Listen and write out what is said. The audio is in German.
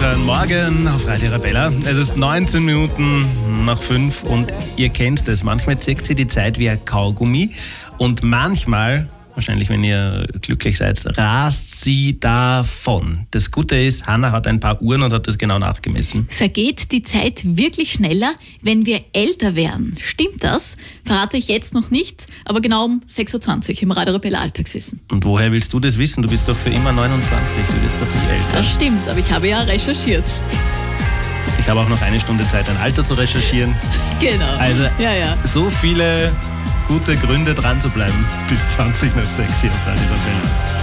Guten Morgen auf Radio Arabella. Es ist 19 Minuten nach 5 und ihr kennt das. Manchmal zieht sie die Zeit wie ein Kaugummi und manchmal, wahrscheinlich wenn ihr glücklich seid, rast sie davon. Das Gute ist, Hanna hat ein paar Uhren und hat das genau nachgemessen. Vergeht die Zeit wirklich schneller, wenn wir älter werden? Stimmt das? Verrate ich jetzt noch nicht, aber genau um 6.20 Uhr im Radio Arabella Alltagswissen. Und woher willst du das wissen? Du bist doch für immer 29, du wirst doch nie älter. Das stimmt, aber ich habe ja recherchiert. Ich habe auch noch eine Stunde Zeit, dein Alter zu recherchieren. Genau. Also Ja. so viele gute Gründe dran zu bleiben bis 20 nach 6 hier auf Radio Arabella.